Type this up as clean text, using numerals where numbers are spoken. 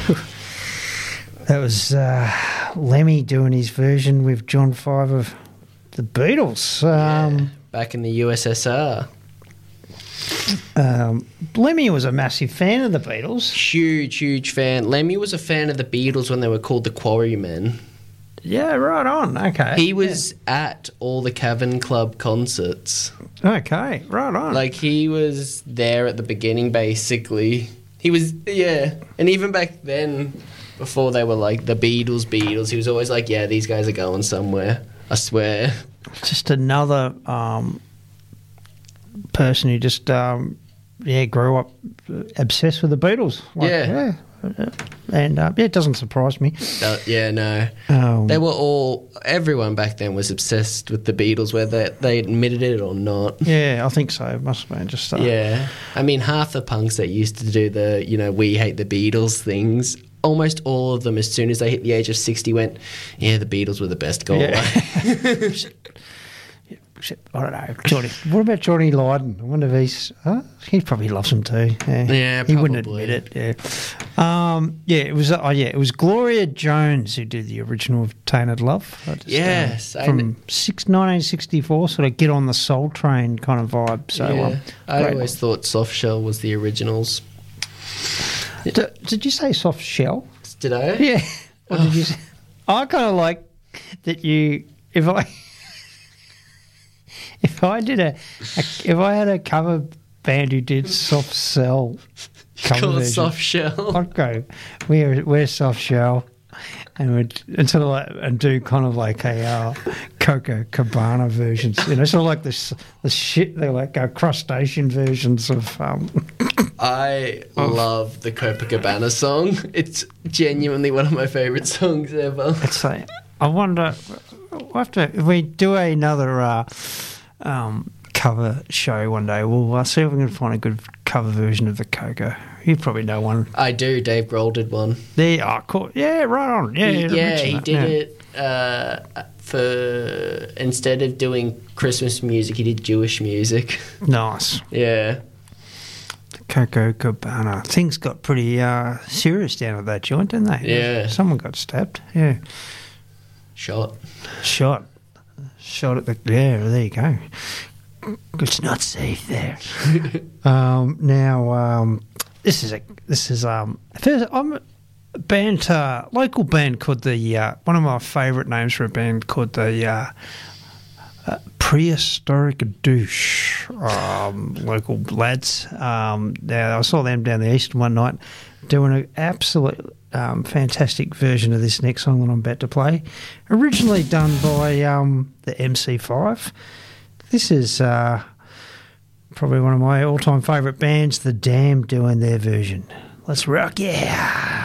That was Lemmy doing his version with John Five of the Beatles. Back in the USSR. Lemmy was a massive fan of the Beatles. Huge fan. Lemmy was a fan of the Beatles when they were called the Quarrymen. Yeah, right on. Okay. He was at all the Cavern Club concerts. Okay, right on. Like, he was there at the beginning, basically. He was, yeah. And even back then, before they were like the Beatles, he was always like, yeah, these guys are going somewhere. I swear. Just another person who just, grew up obsessed with the Beatles. Like, yeah. And it doesn't surprise me. No. They were all, everyone back then was obsessed with the Beatles, whether they admitted it or not. Yeah, I think so. It must have been just... yeah. I mean, half the punks that used to do the, we hate the Beatles things, almost all of them, as soon as they hit the age of 60, went, yeah, the Beatles were the best, go away. I don't know, Johnny. What about Johnny Lydon? I wonder if he probably loves them too. Yeah, he probably. wouldn't admit it. Yeah, it was Gloria Jones who did the original of Tainted Love. Yes, from 1964, sort of Get on the Soul Train kind of vibe. So I always thought Soft Shell was the originals. Did you say Soft Shell? Did I? Yeah. Or did you say? I kind of like that you. If I had a cover band who did Soft Shell cover Call it version, Soft Shell. I'd go, we're Soft Shell, and do kind of like a Coco Cabana versions, sort of like the shit. They're like crustacean versions of. I love the Copacabana song. It's genuinely one of my favourite songs ever. It's like, I wonder, if we do another cover show one day, we'll see if we can find a good cover version of the Coco. You probably know one. I do. Dave Grohl did one. Cool. Yeah, right on. Yeah, he did it for, instead of doing Christmas music, he did Jewish music. Nice. Yeah. Coco Cabana. Things got pretty serious down at that joint, didn't they? Yeah. Someone got stabbed. Yeah. Shot at the... Yeah, there you go. It's not safe there. Now, this is first, I'm a band, local band called the, one of my favourite names for a band called the Prehistoric Douche, local lads. I saw them down the east one night doing an absolute fantastic version of this next song that I'm about to play. Originally done by the MC5. This is probably one of my all-time favourite bands, The Damned, doing their version. Let's rock, yeah!